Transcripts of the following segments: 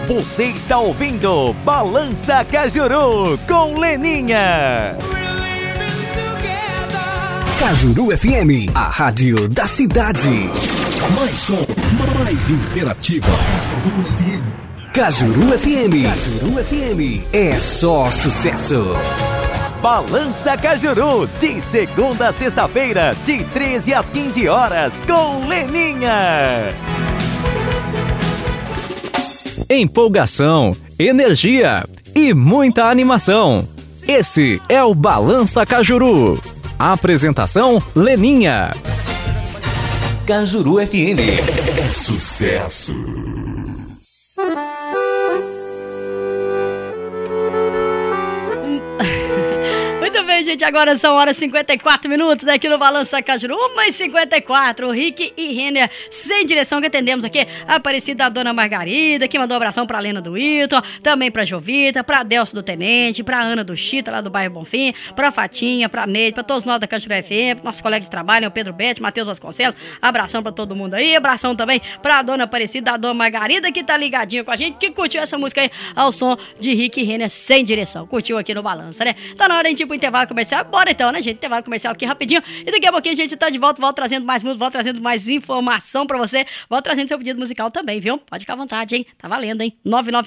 Você está ouvindo Balança Cajuru com Leninha. Cajuru FM, a rádio da cidade. Mais som, mais interativa. Cajuru FM. Cajuru FM é só sucesso. Balança Cajuru, de segunda a sexta-feira, de 13 às 15 horas, com Leninha. Empolgação, energia e muita animação. Esse é o Balança Cajuru. Apresentação, Leninha. Cajuru FM é sucesso. Muito bem, gente, agora são horas 54 minutos aqui no Balança Cajuru, 1h54, Rick e Renner, sem direção, que atendemos aqui a Aparecida da Dona Margarida, que mandou um abração pra Lena do Wilton, também pra Jovita, pra Delcio do Tenente, pra Ana do Chita, lá do bairro Bonfim, pra Fatinha, pra Neide, pra todos nós da Cajuru FM, nossos colegas de trabalho, o Pedro Bete, Matheus Vasconcelos, abração pra todo mundo aí, abração também pra Dona Aparecida da Dona Margarida, que tá ligadinho com a gente, que curtiu essa música aí ao som de Rick e Renner, sem direção, curtiu aqui no Balança, né? Tá na hora de ir pro intervalo comercial. Bora então, né, gente? Intervalo comercial aqui rapidinho. E daqui a pouquinho a gente tá de volta trazendo mais música, trazendo mais informação pra você. Volto trazendo seu pedido musical também, viu? Pode ficar à vontade, hein? Tá valendo, hein?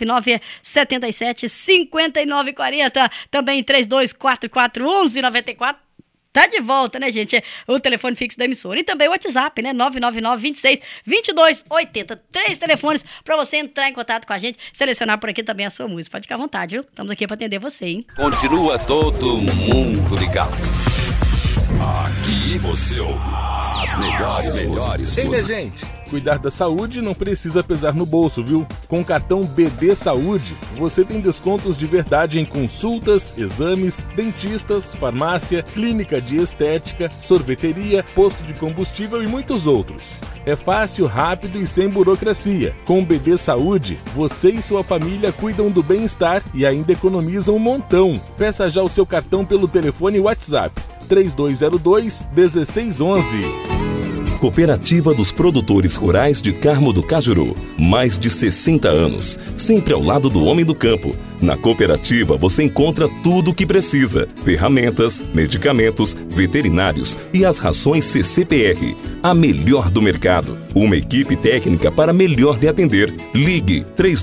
999-77-5940. Também 3244-1194. Tá de volta, né, gente? O telefone fixo da emissora. E também o WhatsApp, né? 999-26-2280. 3 telefones pra você entrar em contato com a gente, selecionar por aqui também a sua música. Pode ficar à vontade, viu? Estamos aqui pra atender você, hein? Continua todo mundo ligado. Aqui você ouve as melhores. Ei, minha gente, cuidar da saúde não precisa pesar no bolso, viu? Com o cartão BB Saúde, você tem descontos de verdade em consultas, exames, dentistas, farmácia, clínica de estética, sorveteria, posto de combustível e muitos outros. É fácil, rápido e sem burocracia. Com o BB Saúde, você e sua família cuidam do bem-estar e ainda economizam um montão. Peça já o seu cartão pelo telefone WhatsApp 3202-1611. Cooperativa dos Produtores Rurais de Carmo do Cajuru. Mais de 60 anos, sempre ao lado do homem do campo. Na cooperativa você encontra tudo o que precisa: ferramentas, medicamentos, veterinários e as rações CCPR, a melhor do mercado. Uma equipe técnica para melhor lhe atender. Ligue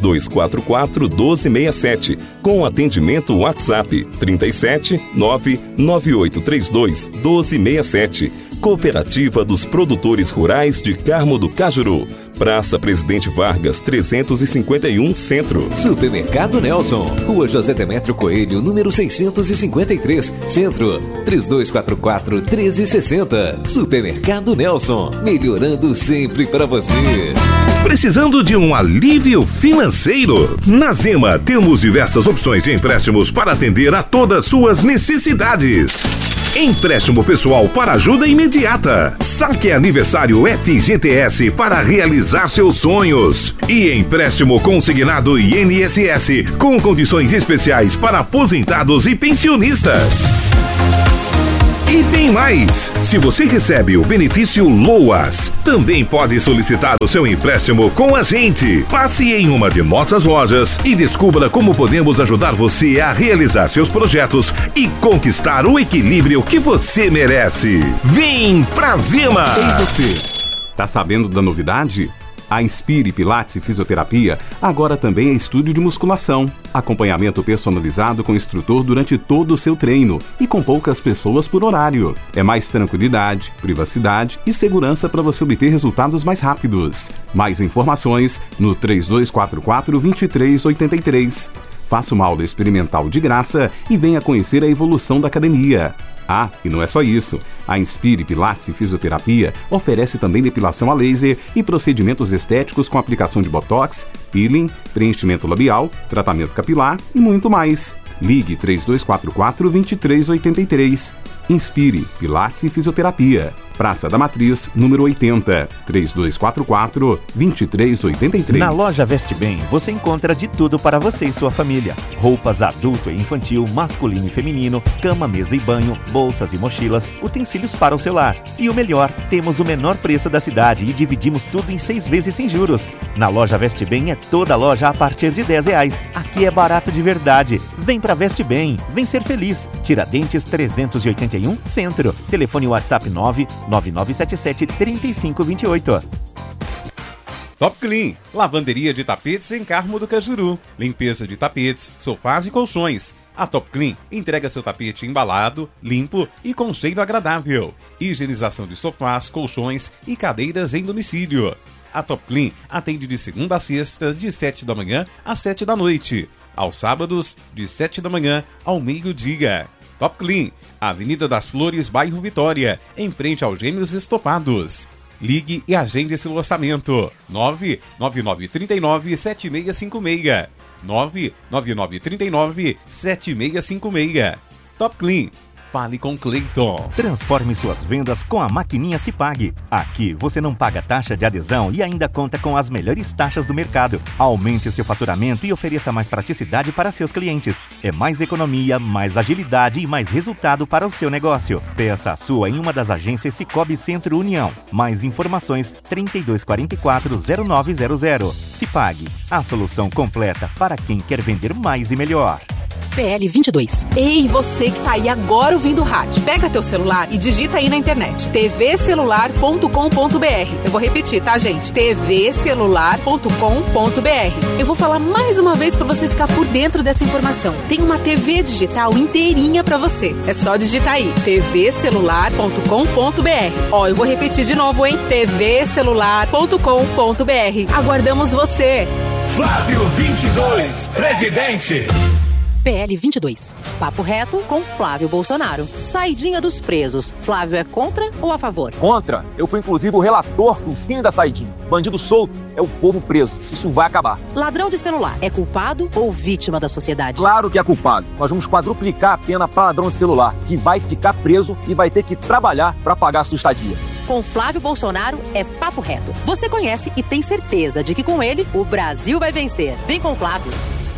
3244-1267 com atendimento WhatsApp 37 99832 1267. Cooperativa dos Produtores Rurais de Carmo do Cajuru. Praça Presidente Vargas, 351 Centro. Supermercado Nelson, Rua José Demétrio Coelho, número 653, Centro, 3244-1360. Supermercado Nelson, melhorando sempre para você. Precisando de um alívio financeiro? Na Zema temos diversas opções de empréstimos para atender a todas suas necessidades. Empréstimo pessoal para ajuda imediata. Saque aniversário FGTS para realizar seus sonhos. E empréstimo consignado INSS com condições especiais para aposentados e pensionistas. E tem mais! Se você recebe o benefício LOAS, também pode solicitar o seu empréstimo com a gente. Passe em uma de nossas lojas e descubra como podemos ajudar você a realizar seus projetos e conquistar o equilíbrio que você merece. Vem pra Zema! E você, tá sabendo da novidade? A Inspire Pilates e Fisioterapia agora também é estúdio de musculação. Acompanhamento personalizado com instrutor durante todo o seu treino e com poucas pessoas por horário. É mais tranquilidade, privacidade e segurança para você obter resultados mais rápidos. Mais informações no 3244-2383. Faça uma aula experimental de graça e venha conhecer a evolução da academia. Ah, e não é só isso. A Inspire Pilates e Fisioterapia oferece também depilação a laser e procedimentos estéticos com aplicação de botox, peeling, preenchimento labial, tratamento capilar e muito mais. Ligue 3244-2383. Inspire Pilates e Fisioterapia. Praça da Matriz, número 80, 3244-2383. Na loja Veste Bem, você encontra de tudo para você e sua família. Roupas adulto e infantil, masculino e feminino, cama, mesa e banho, bolsas e mochilas, utensílios para o celular. E o melhor, temos o menor preço da cidade e dividimos tudo em 6 vezes sem juros. Na loja Veste Bem é toda loja a partir de R$10. Aqui é barato de verdade. Vem pra Veste Bem, vem ser feliz. Tiradentes 381, Centro. Telefone WhatsApp 99977-3528. Top Clean, lavanderia de tapetes em Carmo do Cajuru. Limpeza de tapetes, sofás e colchões. A Top Clean entrega seu tapete embalado, limpo e com cheiro agradável. Higienização de sofás, colchões e cadeiras em domicílio. A Top Clean atende de segunda a sexta, de 7 da manhã às 7 da noite. Aos sábados, de 7 da manhã ao meio-dia. Top Clean, Avenida das Flores, bairro Vitória, em frente aos Gêmeos Estofados. Ligue e agende seu orçamento. 99939-7656. 99939-7656. Top Clean. Fale com Cleiton. Transforme suas vendas com a maquininha Cipag. Aqui você não paga taxa de adesão e ainda conta com as melhores taxas do mercado. Aumente seu faturamento e ofereça mais praticidade para seus clientes. É mais economia, mais agilidade e mais resultado para o seu negócio. Peça a sua em uma das agências Cicobi Centro União. Mais informações 3244-0900. Cipag, a solução completa para quem quer vender mais e melhor. PL 22. Ei, você que tá aí agora ouvindo o rádio. Pega teu celular e digita aí na internet. tvcelular.com.br. Eu vou repetir, tá, gente? tvcelular.com.br. Eu vou falar mais uma vez pra você ficar por dentro dessa informação. Tem uma TV digital inteirinha pra você. É só digitar aí. tvcelular.com.br. Ó, eu vou repetir de novo, hein? tvcelular.com.br. Aguardamos você. Flávio 22, presidente. PL 22. Papo reto com Flávio Bolsonaro. Saidinha dos presos. Flávio é contra ou a favor? Contra. Eu fui inclusive o relator do fim da saidinha. Bandido solto é o povo preso. Isso vai acabar. Ladrão de celular é culpado ou vítima da sociedade? Claro que é culpado. Nós vamos quadruplicar a pena para ladrão de celular, que vai ficar preso e vai ter que trabalhar para pagar a sua estadia. Com Flávio Bolsonaro é papo reto. Você conhece e tem certeza de que com ele o Brasil vai vencer. Vem com o Flávio.